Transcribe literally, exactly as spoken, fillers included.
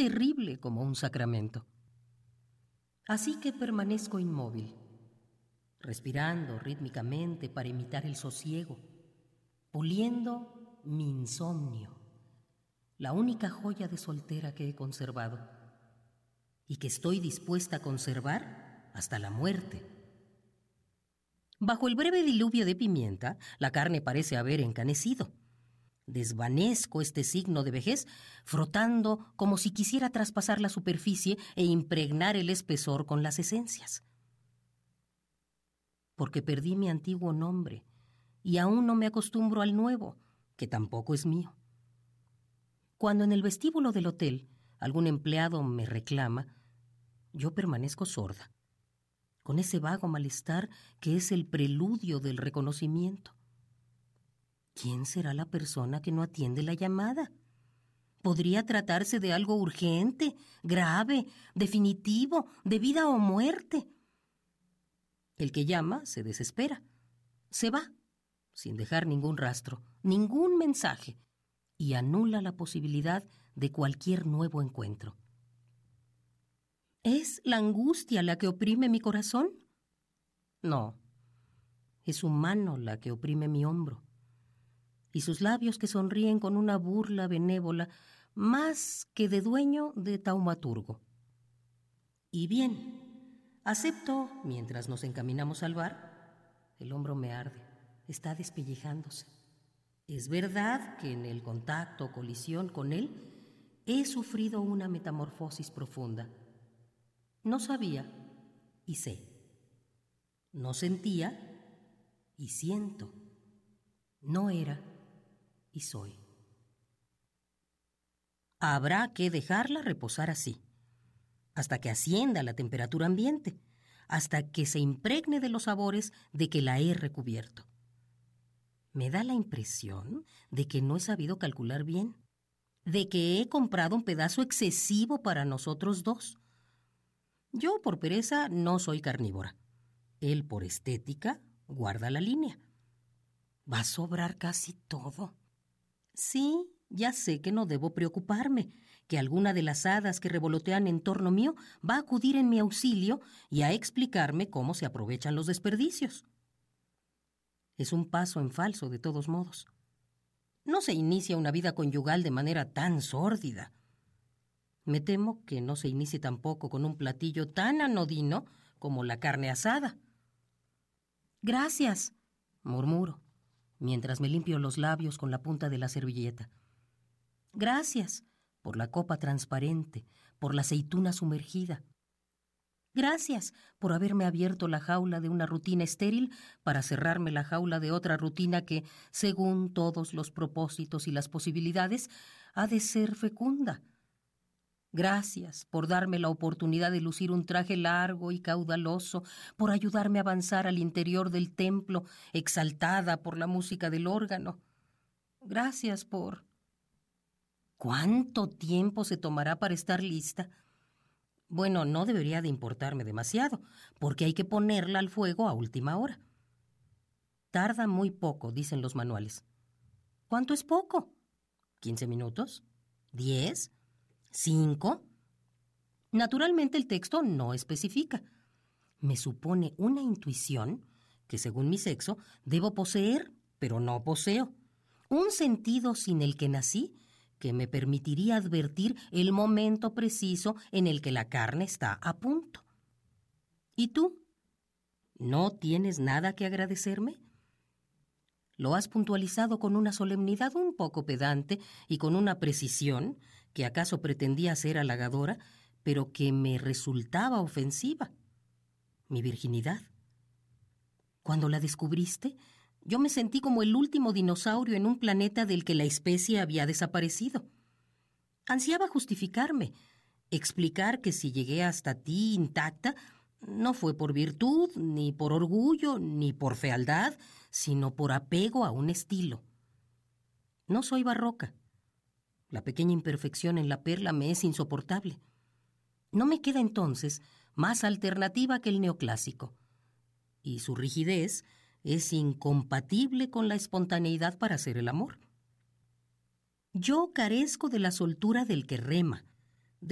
terrible como un sacramento. Así que permanezco inmóvil, respirando rítmicamente para imitar el sosiego, puliendo mi insomnio, la única joya de soltera que he conservado y que estoy dispuesta a conservar hasta la muerte. Bajo el breve diluvio de pimienta, la carne parece haber encanecido. Desvanezco este signo de vejez frotando como si quisiera traspasar la superficie e impregnar el espesor con las esencias. Porque perdí mi antiguo nombre y aún no me acostumbro al nuevo, que tampoco es mío. Cuando en el vestíbulo del hotel algún empleado me reclama, yo permanezco sorda, con ese vago malestar que es el preludio del reconocimiento. ¿Quién será la persona que no atiende la llamada? Podría tratarse de algo urgente, grave, definitivo, de vida o muerte. El que llama se desespera, se va, sin dejar ningún rastro, ningún mensaje, y anula la posibilidad de cualquier nuevo encuentro. ¿Es la angustia la que oprime mi corazón? No, es su mano la que oprime mi hombro, y sus labios que sonríen con una burla benévola más que de dueño de taumaturgo. Y bien, acepto mientras nos encaminamos al bar. El hombro me arde, está despellejándose. Es verdad que en el contacto o colisión con él he sufrido una metamorfosis profunda. No sabía y sé. No sentía y siento. No era y soy. Habrá que dejarla reposar así, hasta que ascienda la temperatura ambiente, hasta que se impregne de los sabores de que la he recubierto. Me da la impresión de que no he sabido calcular bien, de que he comprado un pedazo excesivo para nosotros dos. Yo por pereza no soy carnívora. Él por estética guarda la línea. Va a sobrar casi todo. Sí, ya sé que no debo preocuparme, que alguna de las hadas que revolotean en torno mío va a acudir en mi auxilio y a explicarme cómo se aprovechan los desperdicios. Es un paso en falso, de todos modos. No se inicia una vida conyugal de manera tan sórdida. Me temo que no se inicie tampoco con un platillo tan anodino como la carne asada. Gracias, murmuro, mientras me limpio los labios con la punta de la servilleta. Gracias por la copa transparente, por la aceituna sumergida. Gracias por haberme abierto la jaula de una rutina estéril para cerrarme la jaula de otra rutina que, según todos los propósitos y las posibilidades, ha de ser fecunda. Gracias por darme la oportunidad de lucir un traje largo y caudaloso, por ayudarme a avanzar al interior del templo, exaltada por la música del órgano. Gracias por... ¿Cuánto tiempo se tomará para estar lista? Bueno, no debería de importarme demasiado, porque hay que ponerla al fuego a última hora. Tarda muy poco, dicen los manuales. ¿Cuánto es poco? ¿Quince minutos? ¿Diez? ¿Cinco? Naturalmente el texto no especifica. Me supone una intuición que, según mi sexo, debo poseer, pero no poseo. Un sentido sin el que nací, que me permitiría advertir el momento preciso en el que la carne está a punto. ¿Y tú? ¿No tienes nada que agradecerme? Lo has puntualizado con una solemnidad un poco pedante y con una precisión que acaso pretendía ser halagadora, pero que me resultaba ofensiva. Mi virginidad. Cuando la descubriste, yo me sentí como el último dinosaurio en un planeta del que la especie había desaparecido. Ansiaba justificarme, explicar que si llegué hasta ti intacta, no fue por virtud, ni por orgullo, ni por fealdad, sino por apego a un estilo. No soy barroca. La pequeña imperfección en la perla me es insoportable. No me queda entonces más alternativa que el neoclásico, y su rigidez es incompatible con la espontaneidad para hacer el amor. Yo carezco de la soltura del que rema,